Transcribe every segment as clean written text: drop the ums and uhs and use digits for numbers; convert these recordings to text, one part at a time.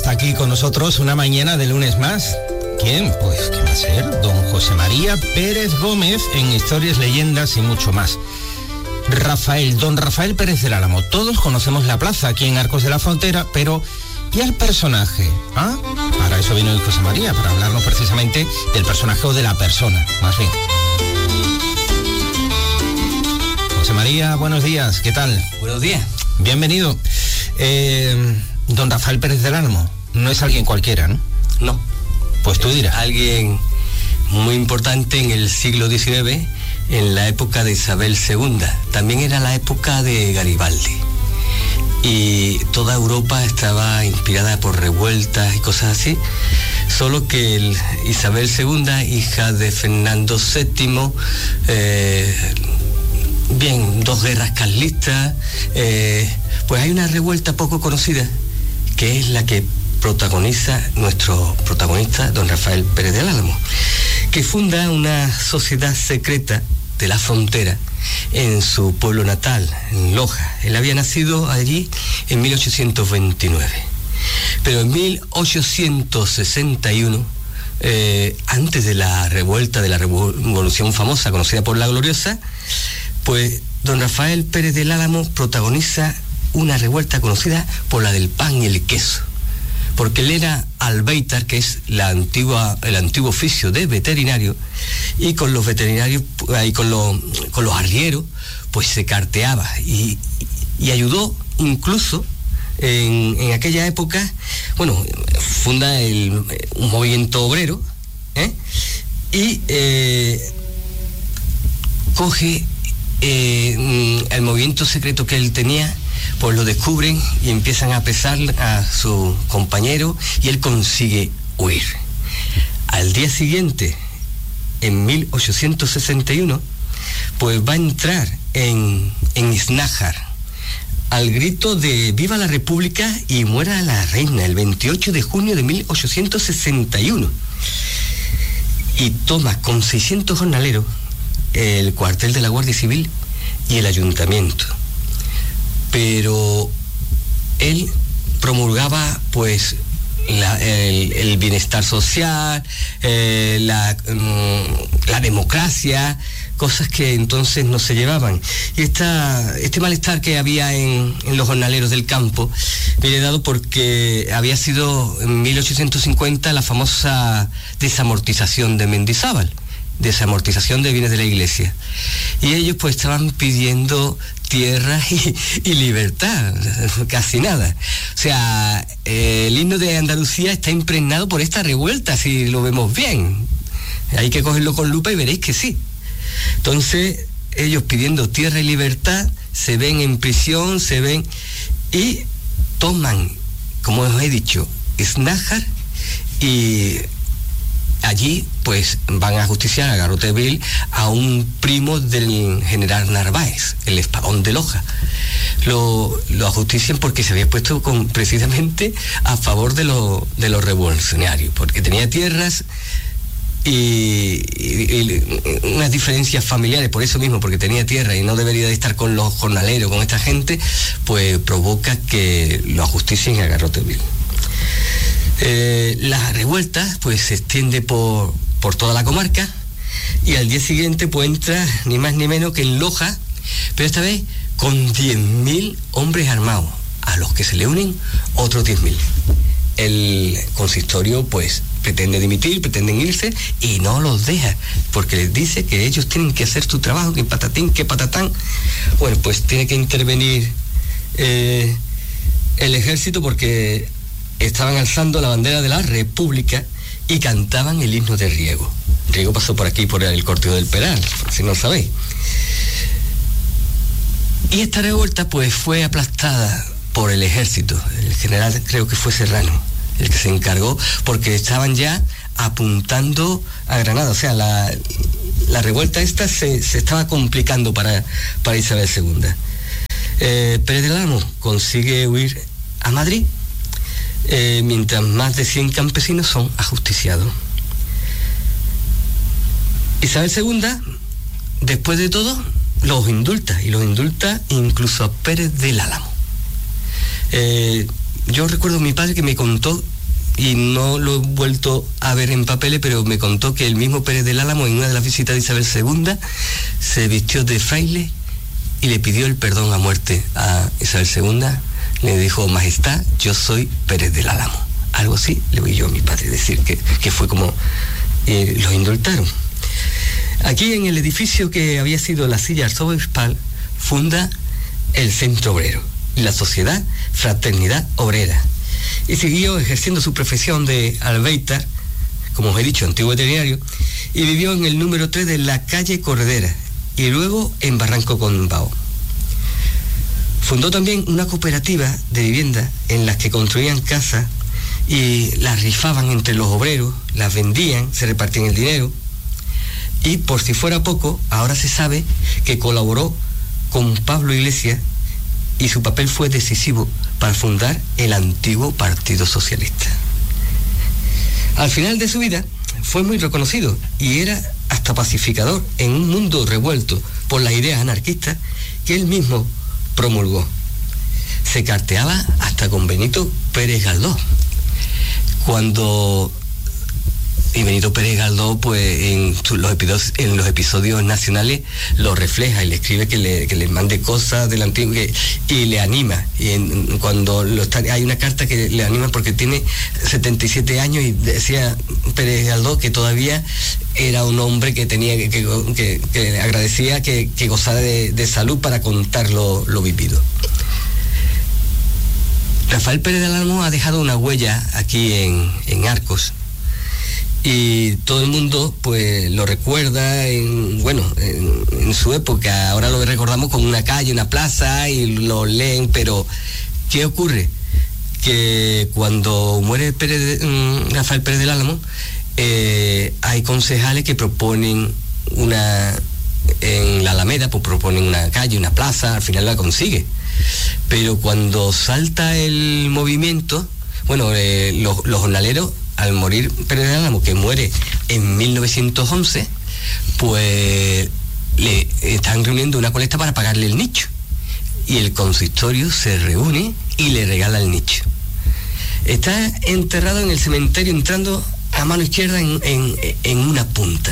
está aquí con nosotros una mañana de lunes más. ¿Quién? Pues, ¿quién va a ser? Don José María Pérez Gómez en Historias, Leyendas y mucho más. Don Rafael Pérez del Álamo. Todos conocemos la plaza aquí en Arcos de la Frontera, pero ¿y al personaje? ¿Ah? Para eso vino hoy José María, para hablarnos precisamente del personaje o de la persona, más bien. José María, buenos días, ¿qué tal? Buenos días. Bienvenido. Don Rafael Pérez del Álamo, no es alguien cualquiera, ¿no? No. Pues tú dirás. Alguien muy importante en el siglo XIX, en la época de Isabel II. También era la época de Garibaldi. Y toda Europa estaba inspirada por revueltas y cosas así. Solo que Isabel II, hija de Fernando VII, dos guerras carlistas, pues hay una revuelta poco conocida, que es la que protagoniza nuestro protagonista, don Rafael Pérez del Álamo, que funda una sociedad secreta de la frontera en su pueblo natal, en Loja. Él había nacido allí en 1829. Pero en 1861, antes de la revuelta de la Revolución famosa, conocida por la Gloriosa, pues don Rafael Pérez del Álamo protagoniza una revuelta conocida por la del pan y el queso, porque él era albéitar, que es el antiguo oficio de veterinario, y con los veterinarios y con los arrieros pues se carteaba y ayudó incluso en aquella época, funda un movimiento obrero, y coge el movimiento secreto que él tenía, pues lo descubren y empiezan a apresar a su compañero y él consigue huir. Al día siguiente, en 1861, pues va a entrar en Iznájar al grito de ¡Viva la República y muera la reina! El 28 de junio de 1861. Y toma con 600 jornaleros el cuartel de la Guardia Civil y el ayuntamiento. Pero él promulgaba pues el bienestar social, la democracia, cosas que entonces no se llevaban. Y este malestar que había en los jornaleros del campo viene dado porque había sido en 1850 la famosa desamortización de Mendizábal, desamortización de bienes de la iglesia. Y ellos pues estaban pidiendo tierra y libertad, casi nada. O sea, el himno de Andalucía está impregnado por esta revuelta, si lo vemos bien. Hay que cogerlo con lupa y veréis que sí. Entonces, ellos pidiendo tierra y libertad, se ven en prisión, y toman, como os he dicho, Iznájar, y allí pues van a justiciar a Garrote a un primo del general Narváez, el Espadón de Loja. Lo ajustician porque se había puesto precisamente a favor de los revolucionarios, porque tenía tierras y unas diferencias familiares, por eso mismo, porque tenía tierra y no debería de estar con los jornaleros, con esta gente, pues provoca que lo ajusticien a Garrote. La revuelta pues se extiende por toda la comarca y al día siguiente pues entra ni más ni menos que en Loja, pero esta vez con 10.000 hombres armados, a los que se le unen otros 10.000. El consistorio pues pretende dimitir, pretenden irse y no los deja, porque les dice que ellos tienen que hacer su trabajo, que patatín, que patatán. Bueno, pues tiene que intervenir el ejército, porque estaban alzando la bandera de la República y cantaban el himno de Riego. Riego pasó por aquí, por el cortijo del Peral, si no lo sabéis. Y esta revuelta pues fue aplastada por el ejército. El general, creo que fue Serrano, el que se encargó, porque estaban ya apuntando a Granada. O sea, la revuelta esta se estaba complicando para Isabel II. Pérez del Álamo consigue huir a Madrid, mientras más de 100 campesinos son ajusticiados. Isabel II, después de todo, los indulta, y los indulta incluso a Pérez del Álamo. Yo recuerdo a mi padre que me contó y no lo he vuelto a ver en papeles, pero me contó que el mismo Pérez del Álamo, en una de las visitas de Isabel II, se vistió de fraile y le pidió el perdón a muerte a Isabel II. Le dijo: Majestad, yo soy Pérez del Álamo. Algo así le oí yo a mi padre decir, que fue como los indultaron. Aquí, en el edificio que había sido la silla arzobispal, funda el Centro Obrero y la Sociedad Fraternidad Obrera, y siguió ejerciendo su profesión de albéitar, como os he dicho, antiguo veterinario, y vivió en el número 3 de la calle Corredera y luego en Barranco Condao. Fundó también una cooperativa de vivienda en las que construían casas y las rifaban entre los obreros, las vendían, se repartían el dinero. Y por si fuera poco, ahora se sabe que colaboró con Pablo Iglesias y su papel fue decisivo para fundar el antiguo Partido Socialista. Al final de su vida fue muy reconocido y era hasta pacificador en un mundo revuelto por las ideas anarquistas que él mismo promulgó. Se carteaba hasta con Benito Pérez Galdós. Y Benito Pérez Galdós, pues en los episodios nacionales lo refleja y le escribe que le mande cosas del antiguo y le anima. Y hay una carta que le anima porque tiene 77 años y decía Pérez Galdós que todavía era un hombre que tenía que le agradecía que gozara de salud para contar lo vivido. Rafael Pérez del Álamo ha dejado una huella aquí en Arcos. Y todo el mundo pues lo recuerda en su época. Ahora lo recordamos con una calle, una plaza y lo leen, pero ¿qué ocurre? Que cuando muere Rafael Pérez del Álamo, hay concejales que proponen en la Alameda, pues proponen una calle, una plaza, al final la consigue. Pero cuando salta el movimiento, los jornaleros, al morir Pérez del Álamo, que muere en 1911, pues le están reuniendo una colecta para pagarle el nicho. Y el consistorio se reúne y le regala el nicho. Está enterrado en el cementerio, entrando a mano izquierda en una punta.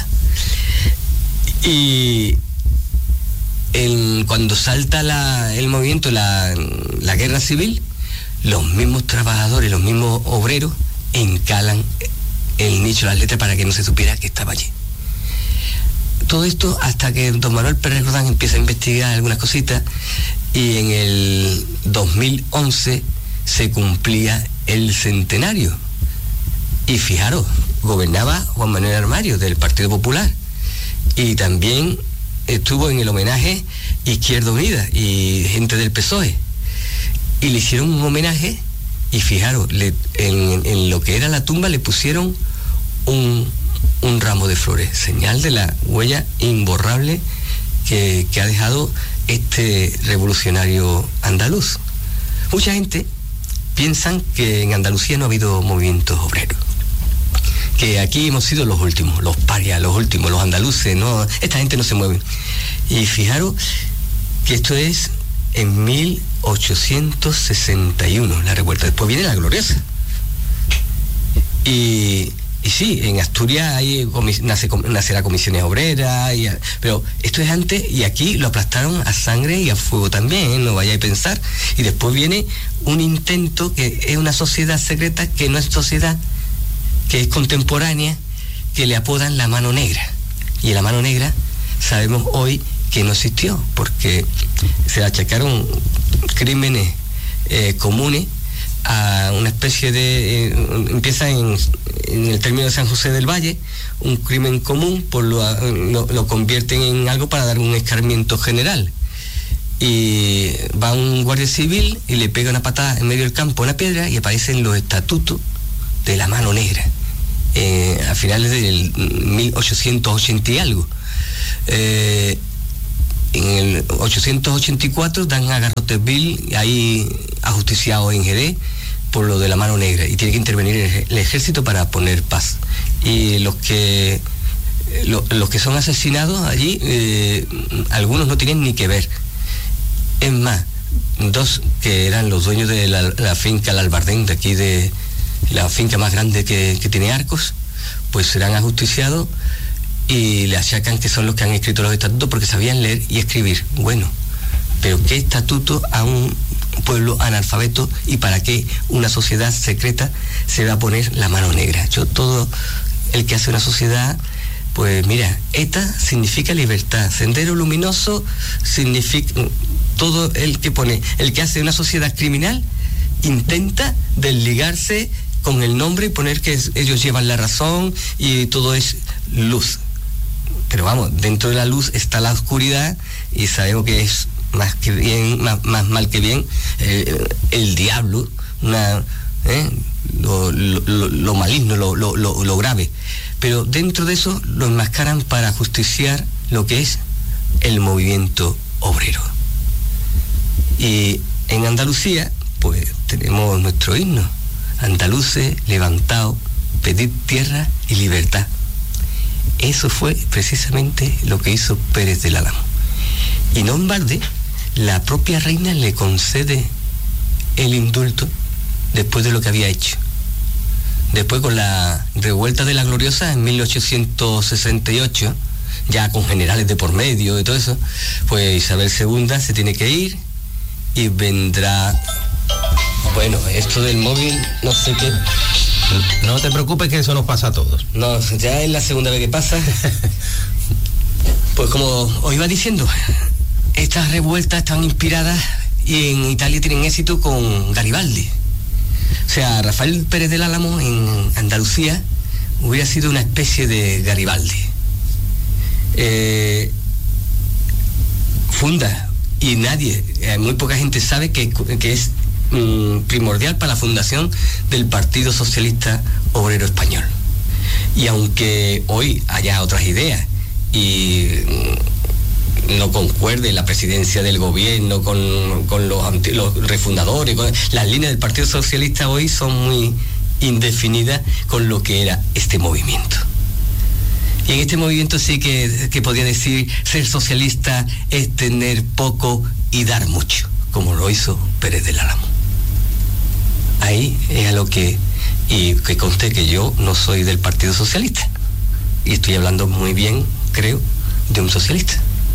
Y cuando salta el movimiento, la guerra civil, los mismos trabajadores, los mismos obreros, encalan el nicho, las letras, para que no se supiera que estaba allí. Todo esto hasta que don Manuel Pérez Rodán empieza a investigar algunas cositas, y en el 2011 se cumplía el centenario. Y fijaros, gobernaba Juan Manuel Armario del Partido Popular, y también estuvo en el homenaje Izquierda Unida y gente del PSOE, y le hicieron un homenaje. Y fijaros, en lo que era la tumba le pusieron un ramo de flores, señal de la huella imborrable que ha dejado este revolucionario andaluz. Mucha gente piensa que en Andalucía no ha habido movimientos obreros, que aquí hemos sido los últimos, los parias, los últimos, los andaluces, no, esta gente no se mueve. Y fijaros que esto es en 1861, la revuelta. Después viene la gloriosa. Y sí, en Asturias nacerá comisiones obreras, pero esto es antes, y aquí lo aplastaron a sangre y a fuego también, no vayáis a pensar. Y después viene un intento que es una sociedad secreta, que no es sociedad, que es contemporánea, que le apodan la mano negra. Y la mano negra sabemos hoy que no existió, porque se le achacaron crímenes comunes a una especie de... empieza en el término de San José del Valle, un crimen común, lo convierten en algo para dar un escarmiento general. Y va un guardia civil y le pega una patada en medio del campo a una piedra, y aparecen los estatutos de la mano negra, a finales del 1880 y algo. En el 884 dan a Garroteville, ahí ajusticiado en Jerez, por lo de la mano negra, y tiene que intervenir el ejército para poner paz. Y los que son asesinados allí, algunos no tienen ni que ver. Es más, dos que eran los dueños de la finca El Albardén, de aquí de la finca más grande que tiene Arcos, pues serán ajusticiados y le achacan que son los que han escrito los estatutos porque sabían leer y escribir. Bueno, pero ¿qué estatuto a un pueblo analfabeto y para qué una sociedad secreta se va a poner la mano negra? Todo el que hace una sociedad, pues mira, ETA significa libertad, Sendero Luminoso significa, todo el que hace una sociedad criminal intenta desligarse con el nombre y poner que ellos llevan la razón y todo es luz. Pero vamos, dentro de la luz está la oscuridad y sabemos que es más que bien, más mal que bien, el diablo, lo maligno, lo grave. Pero dentro de eso lo enmascaran para justiciar lo que es el movimiento obrero. Y en Andalucía, pues tenemos nuestro himno: andaluces, levantaos, pedid tierra y libertad. Eso fue precisamente lo que hizo Pérez del Álamo. Y no en balde, la propia reina le concede el indulto después de lo que había hecho. Después, con la revuelta de la Gloriosa en 1868, ya con generales de por medio y todo eso, pues Isabel II se tiene que ir y vendrá... Bueno, esto del móvil, no sé qué... No te preocupes, que eso nos pasa a todos. No, ya es la segunda vez que pasa. Pues como os iba diciendo, estas revueltas están inspiradas y en Italia tienen éxito con Garibaldi. O sea, Rafael Pérez del Álamo en Andalucía hubiera sido una especie de Garibaldi. Funda, y muy poca gente sabe que es primordial para la fundación del Partido Socialista Obrero Español. Y aunque hoy haya otras ideas y no concuerde la presidencia del gobierno con los refundadores, las líneas del Partido Socialista hoy son muy indefinidas con lo que era este movimiento. Y en este movimiento sí que podría decir, ser socialista es tener poco y dar mucho, como lo hizo Pérez del Álamo. Ahí es a lo que, y que conste que yo no soy del Partido Socialista, y estoy hablando muy bien, creo, de un socialista.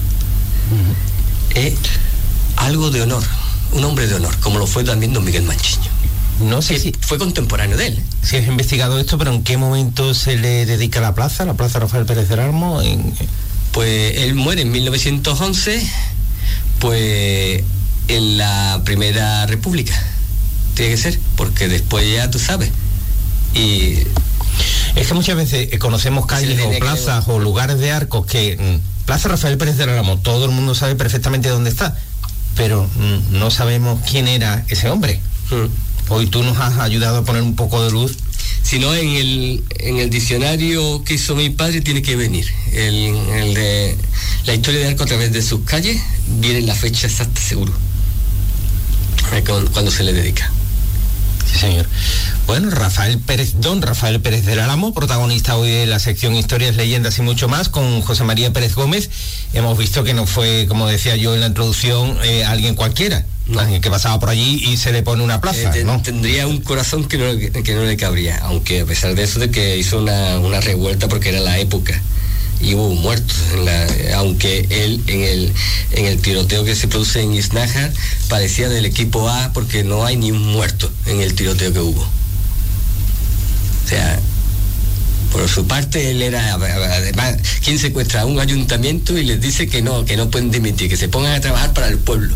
Es algo de honor, un hombre de honor, como lo fue también don Miguel Manchiño. No sé si fue contemporáneo de él. Si has investigado esto, pero ¿en qué momento se le dedica la plaza Rafael Pérez del Álamo? Pues él muere en 1911, pues en la Primera República. Tiene que ser, porque después ya tú sabes. Y es que muchas veces conocemos calles o plazas o lugares de Arcos que Plaza Rafael Pérez del Álamo, todo el mundo sabe perfectamente dónde está, pero no sabemos quién era ese hombre. Hoy tú nos has ayudado a poner un poco de luz. Si no, en el diccionario que hizo mi padre tiene que venir. El de la historia de Arcos a través de sus calles, viene la fecha exacta seguro, cuando se le dedica. Sí, señor. Bueno, don Rafael Pérez del Álamo, protagonista hoy de la sección Historias, Leyendas y mucho más, con José María Pérez Gómez. Hemos visto que no fue, como decía yo en la introducción, alguien cualquiera, alguien que pasaba por allí y se le pone una plaza, ¿no? Tendría un corazón que no le cabría, aunque a pesar de eso, de que hizo una revuelta porque era la época. Y hubo muertos, aunque él en el tiroteo que se produce en Iznájar parecía del equipo A, porque no hay ni un muerto en el tiroteo que hubo. O sea, por su parte él era, además, quien secuestra a un ayuntamiento y les dice que no pueden dimitir, que se pongan a trabajar para el pueblo.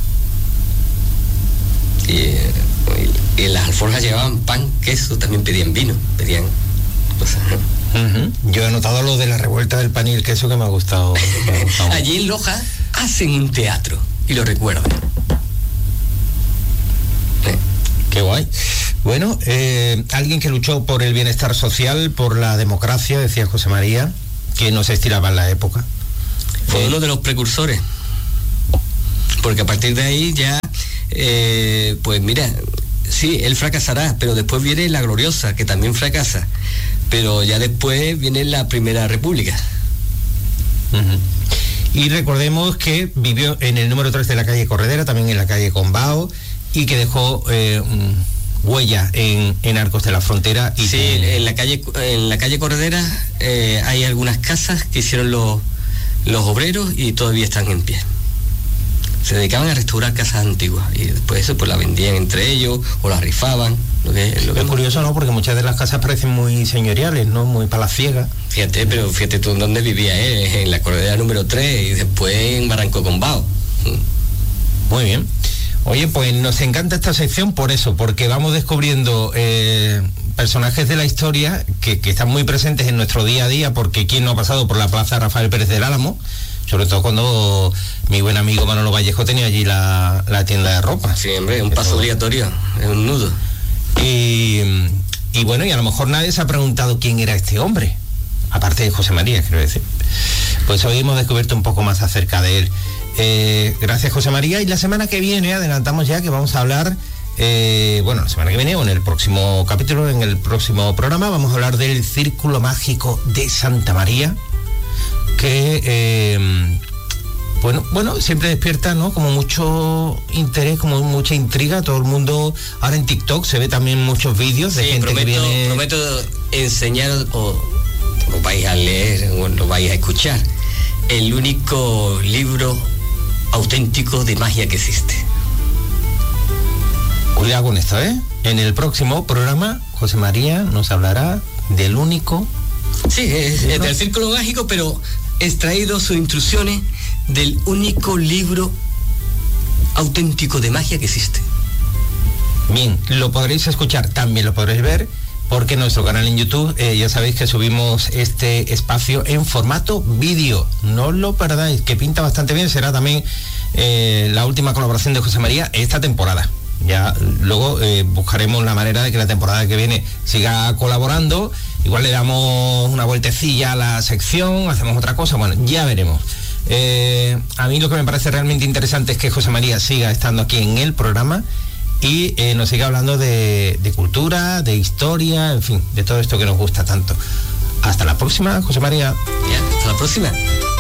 Y en las alforjas llevaban pan, queso, también pedían vino, pedían cosas, ¿no? Yo he anotado lo de la revuelta del pan y el queso, que me ha gustado. Allí en Loja hacen un teatro y lo recuerdan. Qué guay. Bueno, alguien que luchó por el bienestar social, por la democracia, decía José María, que no se estiraba en la época. Fue uno de los precursores, porque a partir de ahí ya, pues mira, sí, él fracasará, pero después viene la Gloriosa, que también fracasa. Pero ya después viene la Primera República. Y recordemos que vivió en el número 3 de la calle Corredera, también en la calle Combao, y que dejó huella en Arcos de la Frontera. Y sí, en la calle Corredera hay algunas casas que hicieron los obreros y todavía están en pie. Se dedicaban a restaurar casas antiguas y después eso pues la vendían entre ellos o la rifaban. Es curioso, ¿no? Porque muchas de las casas parecen muy señoriales, ¿no? Muy palaciegas. Fíjate tú en dónde vivía él, en la Corredera número 3 y después en Barranco Combao. Muy bien. Oye, pues nos encanta esta sección por eso, porque vamos descubriendo personajes de la historia que están muy presentes en nuestro día a día, porque ¿quién no ha pasado por la Plaza Rafael Pérez del Álamo? Sobre todo cuando mi buen amigo Manolo Vallejo tenía allí la tienda de ropa. Sí, hombre, un paso obligatorio, es un nudo. Y bueno, y a lo mejor nadie se ha preguntado quién era este hombre, aparte de José María, quiero decir. Pues hoy hemos descubierto un poco más acerca de él. Gracias, José María. Y la semana que viene, adelantamos ya que vamos a hablar, la semana que viene o en el próximo capítulo, en el próximo programa, vamos a hablar del Círculo Mágico de Santa María, que siempre despierta, ¿no? Como mucho interés, como mucha intriga. Todo el mundo, ahora en TikTok se ve también muchos vídeos de gente que viene. Prometo enseñaros, o lo vais a leer o lo vais a escuchar, el único libro auténtico de magia que existe. Cuidado con esto, ¿eh? En el próximo programa, José María nos hablará del único... Sí, es del Círculo Mágico, pero extraído sus instrucciones del único libro auténtico de magia que existe. Bien, lo podréis escuchar, también lo podréis ver, porque en nuestro canal en YouTube ya sabéis que subimos este espacio en formato vídeo. No os lo perdáis, que pinta bastante bien. Será también la última colaboración de José María esta temporada. Ya luego buscaremos la manera de que la temporada que viene siga colaborando. Igual le damos una vueltecilla a la sección, hacemos otra cosa, bueno, ya veremos. A mí lo que me parece realmente interesante es que José María siga estando aquí en el programa y nos siga hablando de cultura, de historia, en fin, de todo esto que nos gusta tanto. Hasta la próxima, José María. Ya, hasta la próxima.